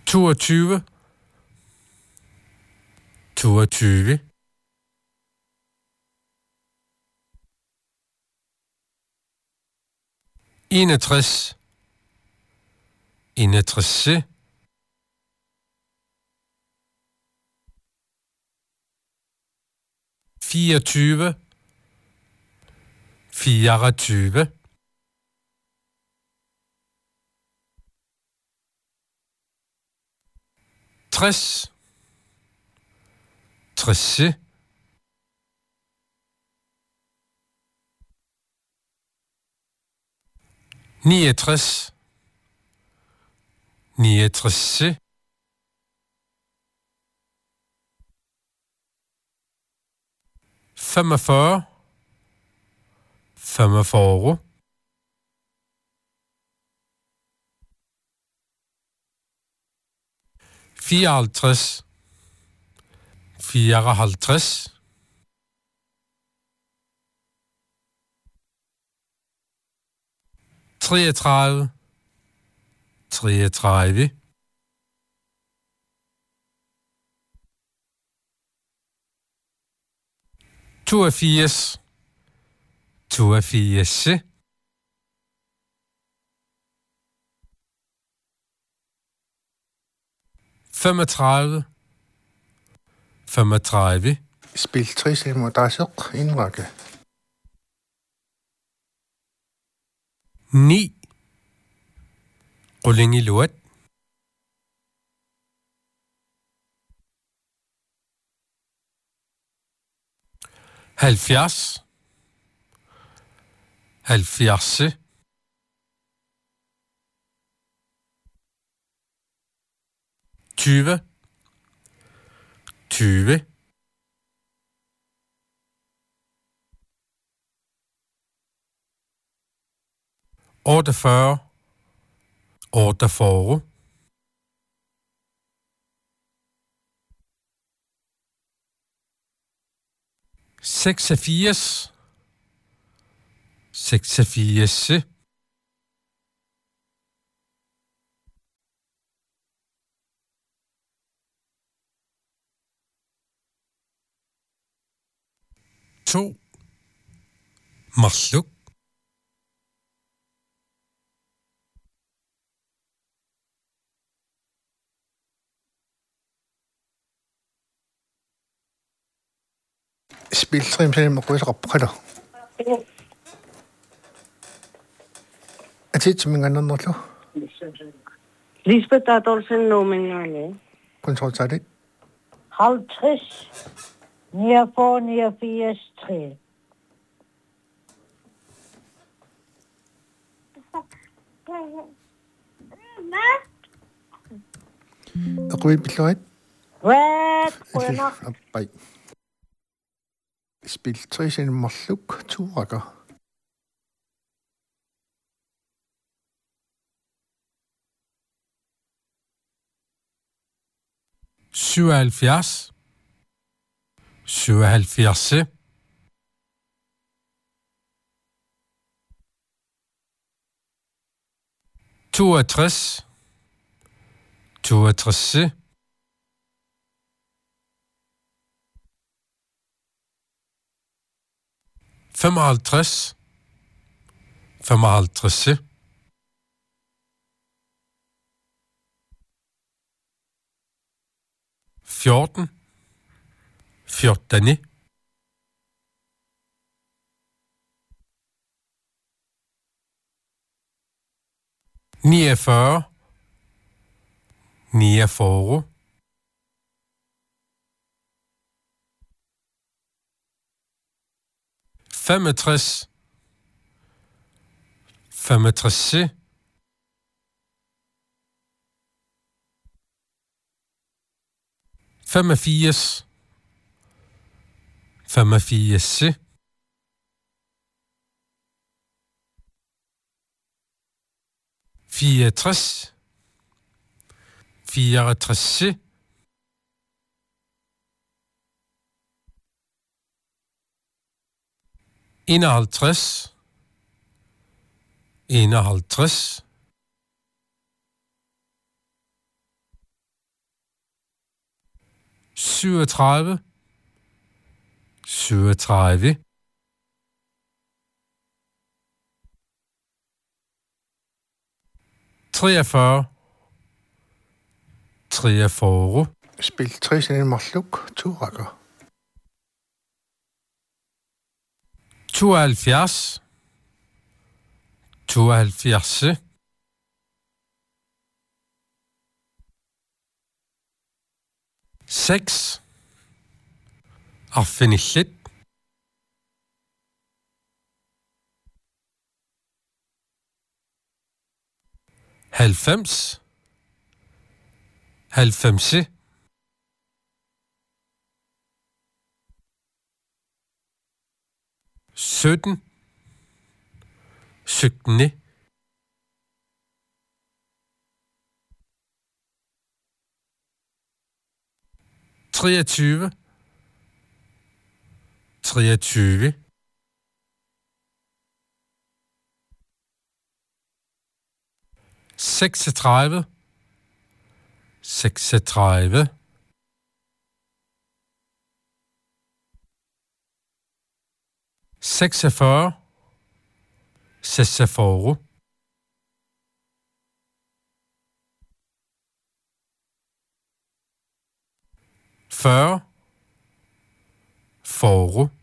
22, 22, 61, 61, 24, 24, 60, 60, 69, 69, 45, 45, 54, 54, 33, 33, 82, 82, 35, 35, Spil 3 modasuk indrække. 9, rulling i luet. 70, 70, 20, 20, 48, 48, 86, 86, 2, Marsluk, 'Spil 3 modasuk. Atit mingannerlu. Lisbeth Adolfsen nominale. Kontroltalit. 50, 89, 3. Aqui billuat. Red, buenas. Appai. Spil 3 morluk tuurakker. 77, 77, 62, 62, 55, 55, 14, 14, 49, 49, 65, 65, 85, 85, 64, 64, 51, 51, 37, 37, 43, 43, Spil 3 morluk, tuurakker. 72, 72, 6, arfinillit, 90, 90, 17, 17, 23, 23, 36, 36, 46, 46, 40, 40,